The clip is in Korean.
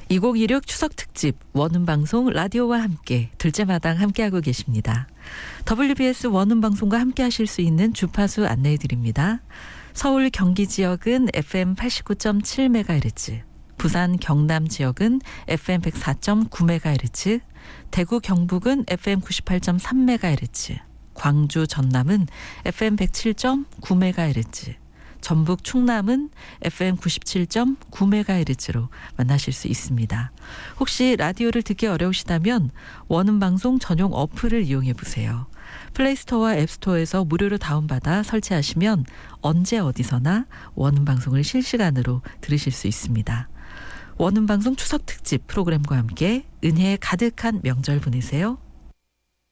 2016 추석 특집 원음방송 라디오와 함께 둘째 마당 함께하고 계십니다. WBS 원음방송과 함께하실 수 있는 주파수 안내해드립니다. 서울 경기 지역은 FM 89.7MHz, 부산 경남 지역은 FM 104.9MHz, 대구 경북은 FM 98.3MHz, 광주 전남은 FM 107.9MHz, 전북 충남은 FM 97.9MHz로 만나실 수 있습니다. 혹시 라디오를 듣기 어려우시다면 원음방송 전용 어플을 이용해 보세요. 플레이스토어와 앱스토어에서 무료로 다운받아 설치하시면 언제 어디서나 원음방송을 실시간으로 들으실 수 있습니다. 원음방송 추석 특집 프로그램과 함께 은혜에 가득한 명절 보내세요.